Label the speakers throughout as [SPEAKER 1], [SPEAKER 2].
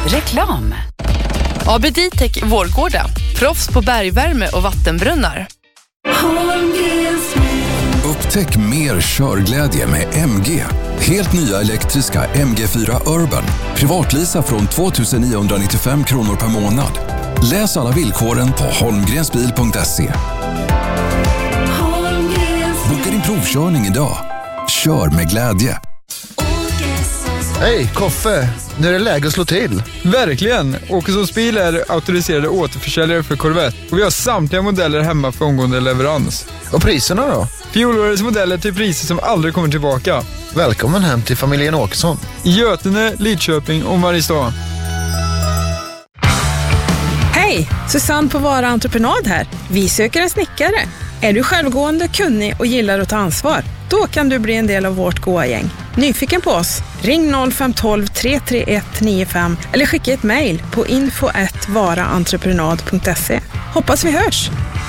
[SPEAKER 1] Reklam. ABD-Tech Vårgårda. Proffs på bergvärme och vattenbrunnar.
[SPEAKER 2] Upptäck mer körglädje med MG. Helt nya elektriska MG4 Urban. Privatlisa från 2995 kronor per månad. Läs alla villkoren på holmgrensbil.se. Boka din provkörning idag. Kör med glädje.
[SPEAKER 3] Hej, Koffe. Nu är det läge att slå till.
[SPEAKER 4] Verkligen. Åkessons bil är auktoriserade återförsäljare för Corvette. Och vi har samtliga modeller hemma för omgående leverans.
[SPEAKER 3] Och priserna då?
[SPEAKER 4] Fjolårets modeller till priser som aldrig kommer tillbaka.
[SPEAKER 3] Välkommen hem till familjen Åkesson.
[SPEAKER 4] Götene, Lidköping och Mariestad.
[SPEAKER 5] Hej, Susanne på Vara Entreprenad här. Vi söker en snickare. Är du självgående, kunnig och gillar att ta ansvar? Då kan du bli en del av vårt goa-gäng. Nyfiken på oss? Ring 0512 331 95 eller skicka ett mejl på info@varaentreprenad.se. Hoppas vi hörs!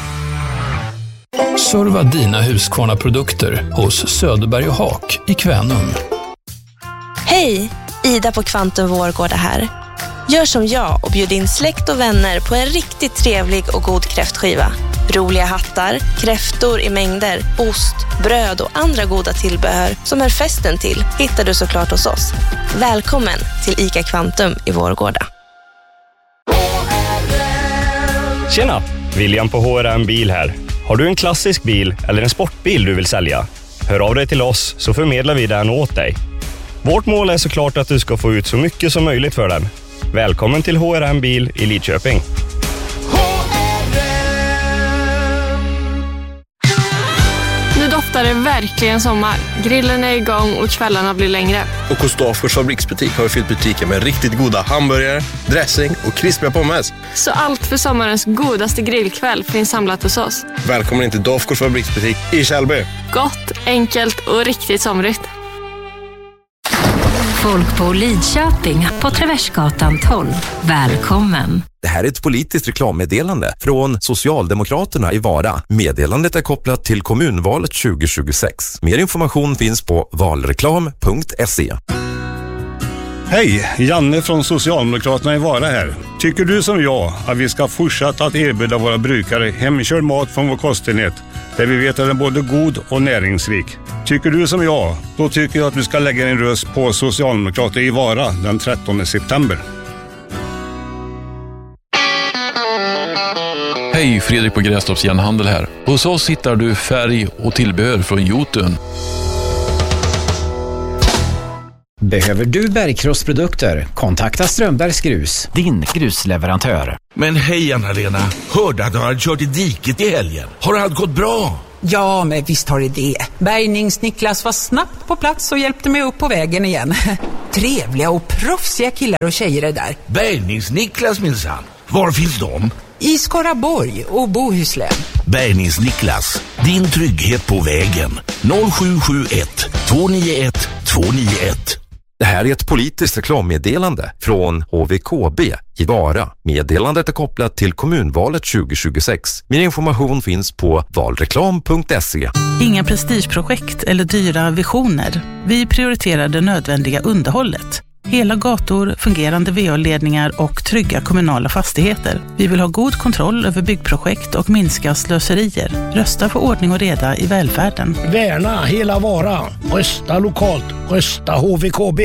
[SPEAKER 6] Serva dina Husqvarna-produkter hos Söderberg och Haak i Kvänum.
[SPEAKER 7] Hej, Ida på Kvantum Vårgårda här. Gör som jag och bjud in släkt och vänner på en riktigt trevlig och god kräftskiva. Roliga hattar, kräftor i mängder, ost, bröd och andra goda tillbehör som är festen till hittar du såklart hos oss. Välkommen till ICA Kvantum i Vårgårda.
[SPEAKER 8] Tjena, William på HRM Bil här. Har du en klassisk bil eller en sportbil du vill sälja? Hör av dig till oss så förmedlar vi den åt dig. Vårt mål är såklart att du ska få ut så mycket som möjligt för den. Välkommen till HRM Bil i Lidköping.
[SPEAKER 9] Nu doftar det verkligen sommar. Grillen är igång och kvällarna blir längre.
[SPEAKER 10] Och hos Dafgårds fabriksbutik har vi fyllt butiken med riktigt goda hamburgare, dressing och krispiga pommes.
[SPEAKER 9] Så allt för sommarens godaste grillkväll finns samlat hos oss.
[SPEAKER 10] Välkommen in till Dafgårds fabriksbutik i Källby.
[SPEAKER 9] Gott, enkelt och riktigt somrigt.
[SPEAKER 11] Folk på Lidköping på Traversgatan 12. Välkommen.
[SPEAKER 12] Det här är ett politiskt reklammeddelande från Socialdemokraterna i Vara. Meddelandet är kopplat till kommunvalet 2026. Mer information finns på valreklam.se.
[SPEAKER 13] Hej, Janne från Socialdemokraterna i Vara här. Tycker du som jag att vi ska fortsätta att erbjuda våra brukare hemkörd mat från vår kostenhet, där vi vet att den är både god och näringsrik? Tycker du som jag, då tycker jag att du ska lägga en röst på Socialdemokrater i Vara den 13 september.
[SPEAKER 6] Hej, Fredrik på Grästorps Järnhandel här. Hos oss hittar du färg och tillbehör från Jotun.
[SPEAKER 14] Behöver du bergkrossprodukter? Kontakta Strömbergs Grus, din grusleverantör.
[SPEAKER 15] Men hej Anna-Lena, hörde att du hade kört i diket i helgen. Har allt gått bra?
[SPEAKER 16] Ja, men visst har det. Bärgnings-Niklas var snabbt på plats och hjälpte mig upp på vägen igen. Trevliga och proffsiga killar och tjejer är där.
[SPEAKER 15] Bärgnings-Niklas minsann. Var finns de?
[SPEAKER 16] I Skaraborg och Bohuslän.
[SPEAKER 15] Bärgnings-Niklas, din trygghet på vägen. 0771 291 291.
[SPEAKER 12] Det här är ett politiskt reklammeddelande från HVKB i Vara. Meddelandet är kopplat till kommunvalet 2026. Mer information finns på valreklam.se.
[SPEAKER 17] Inga prestigeprojekt eller dyra visioner. Vi prioriterar det nödvändiga underhållet. Hela gator, fungerande VA-ledningar och trygga kommunala fastigheter. Vi vill ha god kontroll över byggprojekt och minska slöserier. Rösta för ordning och reda i välfärden.
[SPEAKER 18] Värna hela Vara. Rösta lokalt. Rösta HVKB.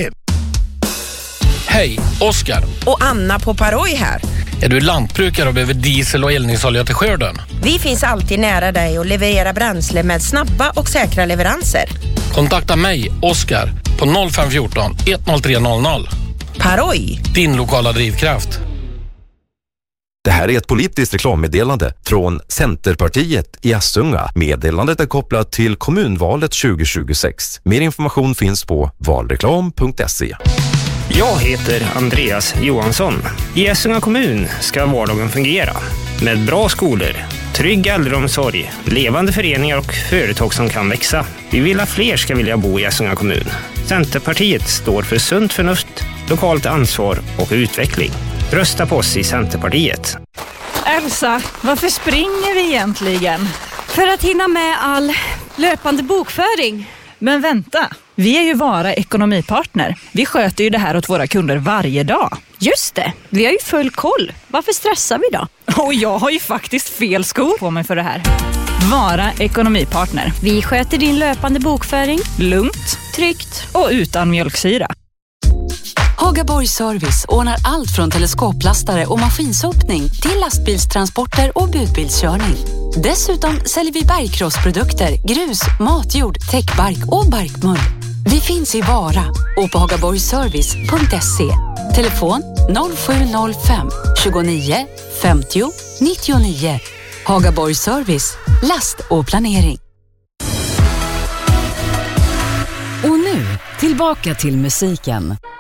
[SPEAKER 19] Hej, Oskar.
[SPEAKER 20] Och Anna på Paroj här.
[SPEAKER 19] Är du lantbrukare och behöver diesel och eldningsolja till skörden?
[SPEAKER 20] Vi finns alltid nära dig och levererar bränsle med snabba och säkra leveranser.
[SPEAKER 19] Kontakta mig, Oskar, på 0514 10300.
[SPEAKER 20] Paroj.
[SPEAKER 19] Din lokala drivkraft.
[SPEAKER 12] Det här är ett politiskt reklammeddelande från Centerpartiet i Assunga. Meddelandet är kopplat till kommunvalet 2026. Mer information finns på valreklam.se.
[SPEAKER 21] Jag heter Andreas Johansson. I Essunga kommun ska vardagen fungera. Med bra skolor, trygg äldreomsorg, levande föreningar och företag som kan växa. Vi vill att fler ska vilja bo i Essunga kommun. Centerpartiet står för sunt förnuft, lokalt ansvar och utveckling. Rösta på oss i Centerpartiet.
[SPEAKER 22] Elsa, varför springer vi egentligen?
[SPEAKER 23] För att hinna med all löpande bokföring.
[SPEAKER 22] Men vänta, vi är ju Vara ekonomipartner. Vi sköter ju det här åt våra kunder varje dag.
[SPEAKER 23] Just det, vi har ju full koll. Varför stressar vi då?
[SPEAKER 22] Och jag har ju faktiskt fel skor på mig för det här. Vara ekonomipartner.
[SPEAKER 23] Vi sköter din löpande bokföring.
[SPEAKER 22] Lugnt,
[SPEAKER 23] Tryggt.
[SPEAKER 22] och utan mjölksyra.
[SPEAKER 1] Hagaborg Service ordnar allt från teleskoplastare och maskinsopning till lastbilstransporter och budbilskörning. Dessutom säljer vi bergkrossprodukter, grus, matjord, täckbark och barkmull. Vi finns i Vara och på hagaborgservice.se. Telefon 0705 29 50 99. Hagaborg Service, last och planering.
[SPEAKER 2] Och nu, tillbaka till musiken.